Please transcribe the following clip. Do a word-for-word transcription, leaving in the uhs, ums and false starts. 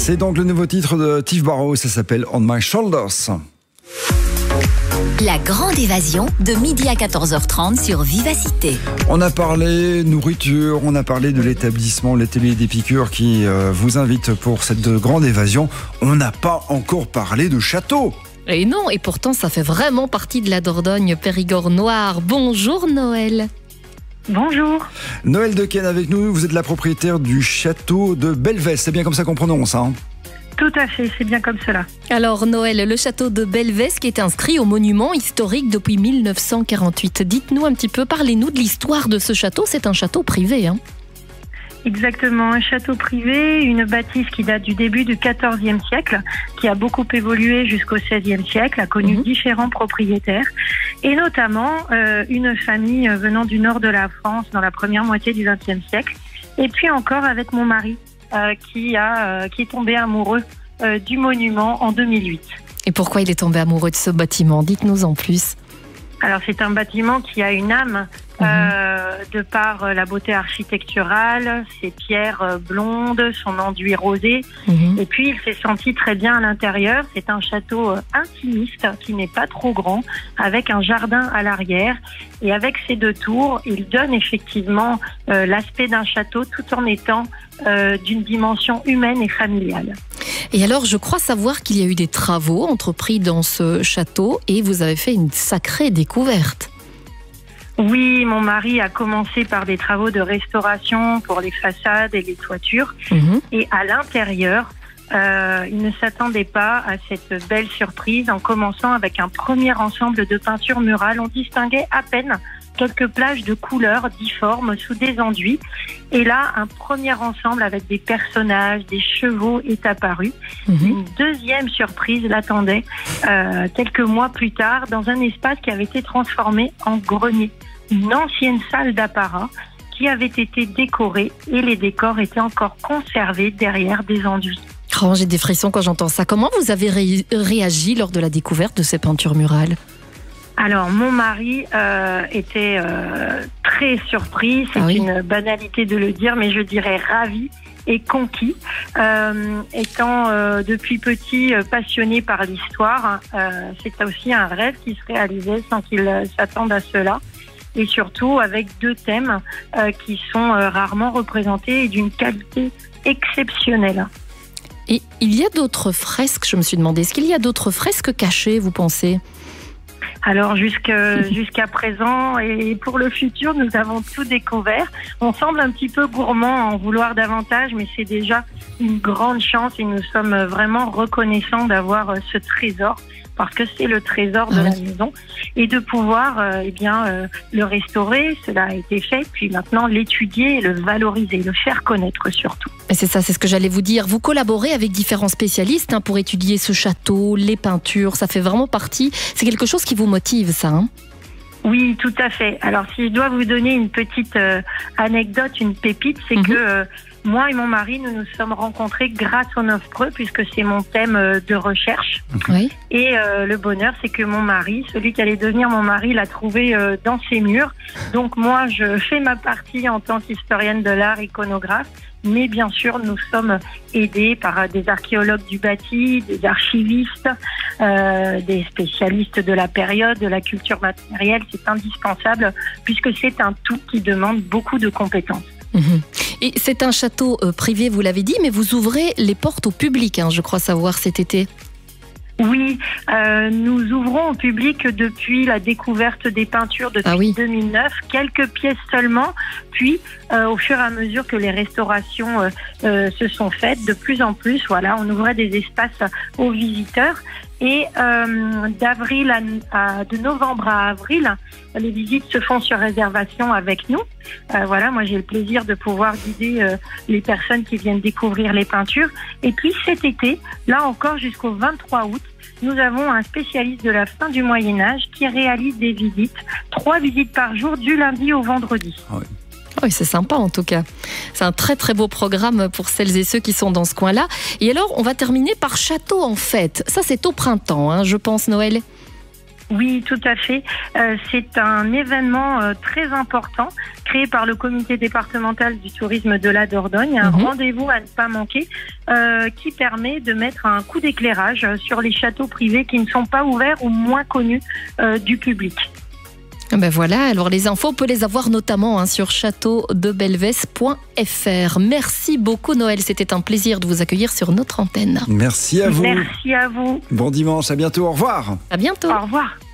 C'est donc le nouveau titre de Tiff Barrow, ça s'appelle On My Shoulders. La grande évasion de midi à quatorze heures trente sur Vivacité. On a parlé nourriture, on a parlé de l'établissement l'Atelier des Piqûres qui euh, vous invite pour cette grande évasion. On n'a pas encore parlé de château. Et non, et pourtant ça fait vraiment partie de la Dordogne Périgord noir. Bonjour Noël. Bonjour. Noël Dequesne avec nous, vous êtes la propriétaire du château de Belvès, c'est bien comme ça qu'on prononce, hein? Tout à fait, c'est bien comme cela. Alors Noël, le château de Belvès qui est inscrit au monument historique depuis mille neuf cent quarante-huit. Dites-nous un petit peu, parlez-nous de l'histoire de ce château, c'est un château privé, hein? Exactement, un château privé, une bâtisse qui date du début du quatorzième siècle, qui a beaucoup évolué jusqu'au seizième siècle, a connu mmh. différents propriétaires, et notamment euh, une famille venant du nord de la France dans la première moitié du vingtième siècle, et puis encore avec mon mari euh, qui, a, euh, qui est tombé amoureux euh, du monument en deux mille huit. Et pourquoi il est tombé amoureux de ce bâtiment? Dites-nous en plus. Alors c'est un bâtiment qui a une âme mmh. euh, de par la beauté architecturale, ses pierres blondes, son enduit rosé. Mmh. Et puis il s'est senti très bien à l'intérieur. C'est un château intimiste qui n'est pas trop grand, avec un jardin à l'arrière. Et avec ses deux tours, il donne effectivement euh, l'aspect d'un château tout en étant euh, d'une dimension humaine et familiale. Et alors, je crois savoir qu'il y a eu des travaux entrepris dans ce château et vous avez fait une sacrée découverte. Oui, mon mari a commencé par des travaux de restauration pour les façades et les toitures. Mmh. Et à l'intérieur, euh, il ne s'attendait pas à cette belle surprise. En commençant avec un premier ensemble de peintures murales, on distinguait à peine quelques plages de couleurs difformes sous des enduits. Et là, un premier ensemble avec des personnages, des chevaux est apparu. Mmh. Une deuxième surprise l'attendait euh, quelques mois plus tard dans un espace qui avait été transformé en grenier. Une ancienne salle d'apparat qui avait été décorée et les décors étaient encore conservés derrière des enduits. Oh, j'ai des frissons quand j'entends ça. Comment vous avez ré- réagi lors de la découverte de ces peintures murales ? Alors, mon mari euh, était euh, très surpris, c'est ah oui. une banalité de le dire, mais je dirais ravi et conquis. Euh, étant euh, depuis petit euh, passionné par l'histoire, euh, c'est aussi un rêve qui se réalisait sans qu'il euh, s'attende à cela. Et surtout avec deux thèmes euh, qui sont euh, rarement représentés et d'une qualité exceptionnelle. Et il y a d'autres fresques, je me suis demandé, est-ce qu'il y a d'autres fresques cachées, vous pensez ? Alors jusqu'à, jusqu'à présent et pour le futur, nous avons tout découvert. On semble un petit peu gourmand à en vouloir davantage, mais c'est déjà une grande chance et nous sommes vraiment reconnaissants d'avoir ce trésor, parce que c'est le trésor de ah oui. la maison, et de pouvoir euh, eh bien, euh, le restaurer. Cela a été fait, puis maintenant l'étudier, le valoriser, le faire connaître surtout. Et c'est ça, c'est ce que j'allais vous dire. Vous collaborez avec différents spécialistes hein, pour étudier ce château, les peintures, ça fait vraiment partie, c'est quelque chose qui vous motive ça hein ? Oui, tout à fait. Alors si je dois vous donner une petite euh, anecdote, une pépite, c'est mmh. que euh, moi et mon mari, nous nous sommes rencontrés grâce au neuf preux, puisque c'est mon thème euh, de recherche. Oui. Et euh, le bonheur, c'est que mon mari, celui qui allait devenir mon mari, l'a trouvé euh, dans ses murs. Donc moi, je fais ma partie en tant qu'historienne de l'art, iconographe. Mais bien sûr, nous sommes aidés par des archéologues du bâti, des archivistes, euh, des spécialistes de la période, de la culture matérielle. C'est indispensable puisque c'est un tout qui demande beaucoup de compétences. Mmh. Et c'est un château euh, privé, vous l'avez dit, mais vous ouvrez les portes au public, hein, je crois savoir, cet été. Oui, euh, nous ouvrons au public depuis la découverte des peintures depuis ah oui. deux mille neuf, quelques pièces seulement, puis euh, au fur et à mesure que les restaurations euh, euh, se sont faites, de plus en plus, voilà, on ouvrait des espaces aux visiteurs. Et euh, d'avril à, à de novembre à avril, les visites se font sur réservation avec nous. Euh, voilà, moi j'ai le plaisir de pouvoir guider euh, les personnes qui viennent découvrir les peintures. Et puis cet été, là encore jusqu'au vingt-trois août, nous avons un spécialiste de la fin du Moyen-Âge qui réalise des visites, trois visites par jour du lundi au vendredi. Oui. Oui, c'est sympa en tout cas. C'est un très très beau programme pour celles et ceux qui sont dans ce coin-là. Et alors, on va terminer par Château en fête. Ça, c'est au printemps, hein, je pense, Noël. Oui, tout à fait. Euh, c'est un événement euh, très important créé par le comité départemental du tourisme de la Dordogne, un mmh. rendez-vous à ne pas manquer euh, qui permet de mettre un coup d'éclairage sur les châteaux privés qui ne sont pas ouverts ou moins connus euh, du public. Ben voilà, alors les infos, on peut les avoir notamment hein, sur château de belvès point f r. Merci beaucoup Noël, c'était un plaisir de vous accueillir sur notre antenne. Merci à vous. Merci à vous. Bon dimanche, à bientôt, au revoir. À bientôt. Au revoir.